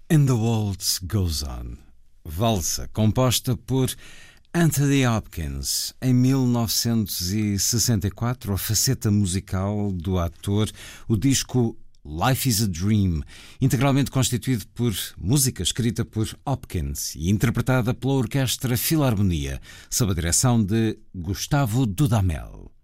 And the Waltz Goes On. Valsa, composta por Anthony Hopkins. Em 1964, a faceta musical do ator, o disco Life is a Dream, integralmente constituído por música escrita por Hopkins e interpretada pela Orquestra Filarmonia, sob a direção de Gustavo Dudamel.